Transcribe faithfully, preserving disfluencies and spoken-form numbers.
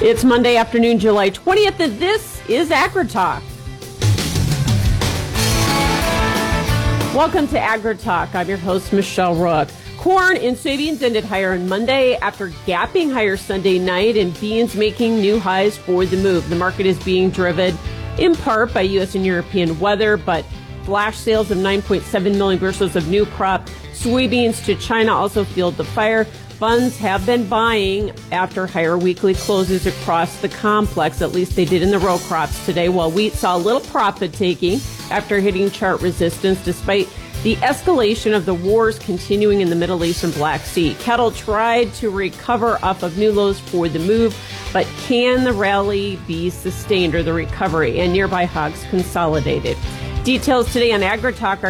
It's Monday afternoon, July twentieth, and this is AgriTalk. Welcome to AgriTalk. I'm your host, Michelle Rook. Corn and soybeans ended higher on Monday after gapping higher Sunday night, and beans making new highs for the move. The market is being driven in part by U S and European weather, but flash sales of nine point seven million bushels of new crop soybeans to China also fueled the fire. Funds have been buying after higher weekly closes across the complex. At least they did in the row crops today, while wheat saw a little profit taking after hitting chart resistance despite the escalation of the wars continuing in the Middle East and Black Sea. Cattle tried to recover off of new lows for the move, but can the rally be sustained or the recovery? And nearby hogs consolidated. Details today on AgriTalk.